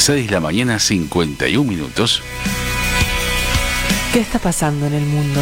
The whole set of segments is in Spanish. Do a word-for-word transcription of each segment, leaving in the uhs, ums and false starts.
seis de la mañana, cincuenta y un minutos. ¿Qué está pasando en el mundo?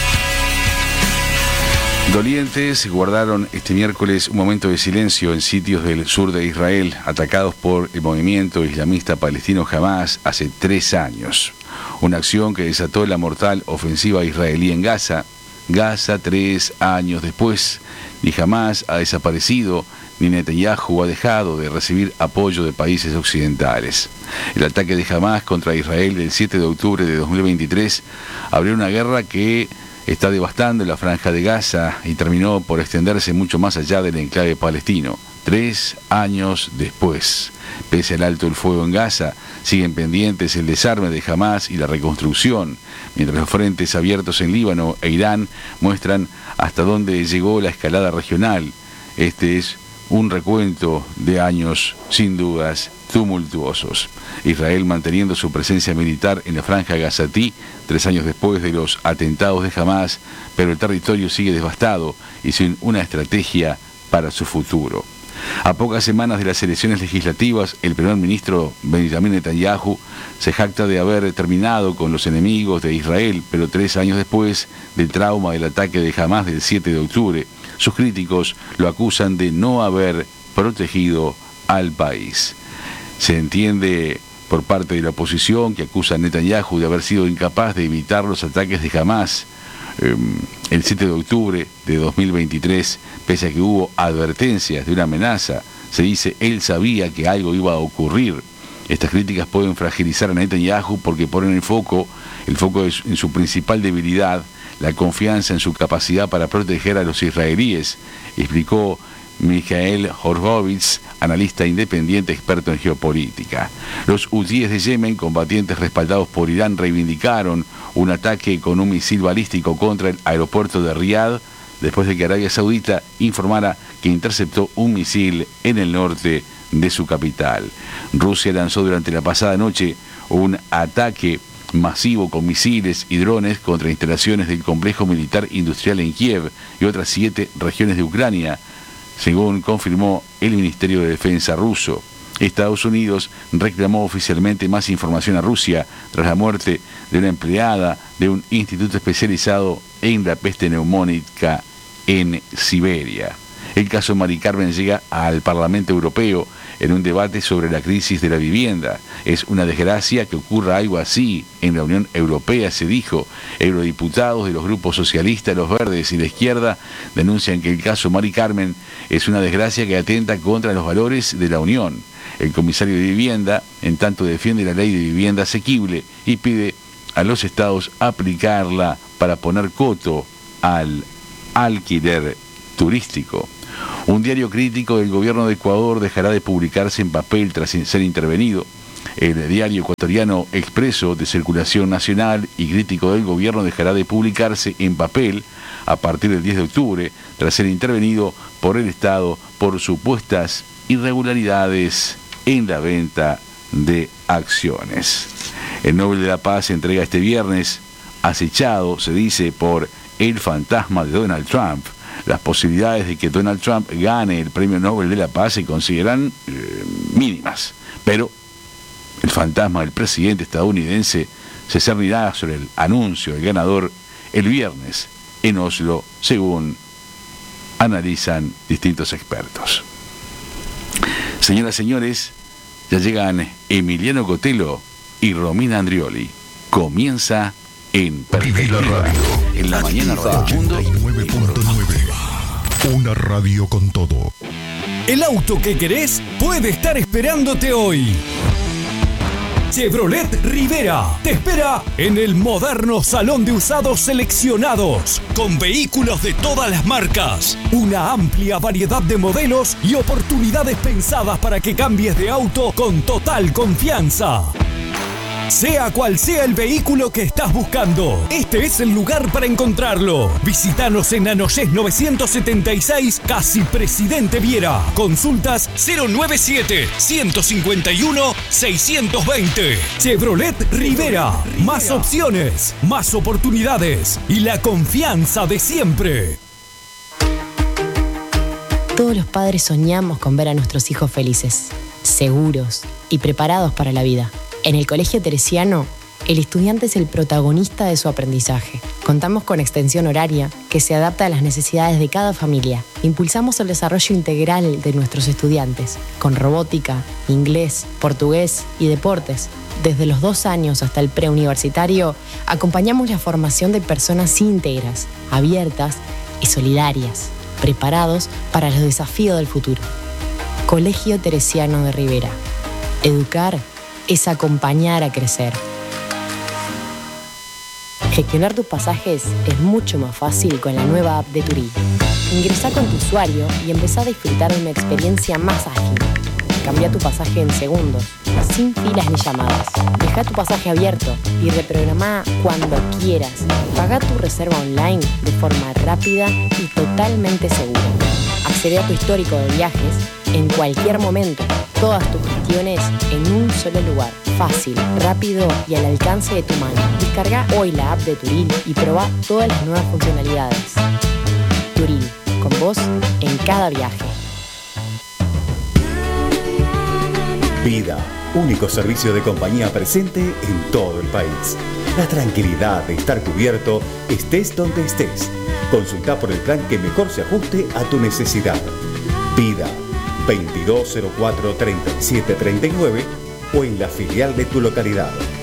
Dolientes guardaron este miércoles un momento de silencio en sitios del sur de Israel, atacados por el movimiento islamista palestino Hamás hace tres años. Una acción que desató la mortal ofensiva israelí en Gaza. Gaza tres años después. Ni Hamás ha desaparecido, ni Netanyahu ha dejado de recibir apoyo de países occidentales. El ataque de Hamás contra Israel del siete de octubre de dos mil veintitrés abrió una guerra que está devastando la franja de Gaza y terminó por extenderse mucho más allá del enclave palestino. Tres años después, pese al alto el fuego en Gaza, siguen pendientes el desarme de Hamás y la reconstrucción, mientras los frentes abiertos en Líbano e Irán muestran hasta dónde llegó la escalada regional. Este es un recuento de años, sin dudas, tumultuosos. Israel manteniendo su presencia militar en la franja gazatí, tres años después de los atentados de Hamás, pero el territorio sigue devastado y sin una estrategia para su futuro. A pocas semanas de las elecciones legislativas, el primer ministro Benjamin Netanyahu se jacta de haber terminado con los enemigos de Israel, pero tres años después del trauma del ataque de Hamás del siete de octubre, sus críticos lo acusan de no haber protegido al país. Se entiende por parte de la oposición que acusa a Netanyahu de haber sido incapaz de evitar los ataques de Hamás eh, el siete de octubre de dos mil veintitrés, pese a que hubo advertencias de una amenaza. Se dice él sabía que algo iba a ocurrir. Estas críticas pueden fragilizar a Netanyahu porque ponen el foco, el foco es en su principal debilidad, la confianza en su capacidad para proteger a los israelíes, explicó Mijael Horowitz, analista independiente experto en geopolítica. Los hutíes de Yemen, combatientes respaldados por Irán, reivindicaron un ataque con un misil balístico contra el aeropuerto de Riad, después de que Arabia Saudita informara que interceptó un misil en el norte de su capital. Rusia lanzó durante la pasada noche un ataque masivo con misiles y drones contra instalaciones del complejo militar industrial en Kiev y otras siete regiones de Ucrania, según confirmó el Ministerio de Defensa ruso. Estados Unidos reclamó oficialmente más información a Rusia tras la muerte de una empleada de un instituto especializado en la peste neumónica en Siberia. El caso Mari Carmen llega al Parlamento Europeo en un debate sobre la crisis de la vivienda. Es una desgracia que ocurra algo así en la Unión Europea, se dijo. Eurodiputados de los grupos socialistas, los verdes y la izquierda denuncian que el caso Mari Carmen es una desgracia que atenta contra los valores de la Unión. El comisario de Vivienda, en tanto, defiende la ley de vivienda asequible y pide a los estados aplicarla para poner coto al alquiler turístico. Un diario crítico del gobierno de Ecuador dejará de publicarse en papel tras ser intervenido. El diario ecuatoriano Expreso, de circulación nacional y crítico del gobierno, dejará de publicarse en papel a partir del diez de octubre, tras ser intervenido por el Estado por supuestas irregularidades en la venta de acciones. El Nobel de la Paz se entrega este viernes, acechado, se dice, por el fantasma de Donald Trump. Las posibilidades de que Donald Trump gane el Premio Nobel de la Paz se consideran eh, mínimas, pero el fantasma del presidente estadounidense se cernirá sobre el anuncio del ganador el viernes en Oslo, según analizan distintos expertos. Señoras y señores, ya llegan Emiliano Cotelo y Romina Andrioli. Comienza en Perspectiva, en la mañana Radio Mundo. Una radio con todo. El auto que querés puede estar esperándote hoy. Chevrolet Rivera te espera en el moderno salón de usados seleccionados, con vehículos de todas las marcas, una amplia variedad de modelos y oportunidades pensadas para que cambies de auto con total confianza. Sea cual sea el vehículo que estás buscando, este es el lugar para encontrarlo. Visítanos en Anoyés novecientos setenta y seis, casi Presidente Viera. Consultas cero noventa y siete, ciento cincuenta y uno, seiscientos veinte. Chevrolet Rivera. Más opciones, más oportunidades y la confianza de siempre. Todos los padres soñamos con ver a nuestros hijos felices. seguros y preparados para la vida. En el Colegio Teresiano, el estudiante es el protagonista de su aprendizaje. Contamos con extensión horaria que se adapta a las necesidades de cada familia. Impulsamos el desarrollo integral de nuestros estudiantes, con robótica, inglés, portugués y deportes. Desde los dos años hasta el preuniversitario, acompañamos la formación de personas íntegras, abiertas y solidarias, preparados para los desafíos del futuro. Colegio Teresiano de Rivera. Educar es acompañar a crecer. Gestionar tus pasajes es mucho más fácil con la nueva app de Turín. Ingresá con tu usuario y empezá a disfrutar de una experiencia más ágil. Cambia tu pasaje en segundos, sin filas ni llamadas. Deja tu pasaje abierto y reprogramá cuando quieras. Paga tu reserva online de forma rápida y totalmente segura. Accede a tu histórico de viajes en cualquier momento. Todas tus gestiones en un solo lugar. Fácil, rápido y al alcance de tu mano. Descarga hoy la app de Turín y probá todas las nuevas funcionalidades. Turín, con vos en cada viaje. Vida, único servicio de compañía presente en todo el país. La tranquilidad de estar cubierto estés donde estés. Consulta por el plan que mejor se ajuste a tu necesidad. Vida, veintidós cero cuatro treinta y siete treinta y nueve o en la filial de tu localidad.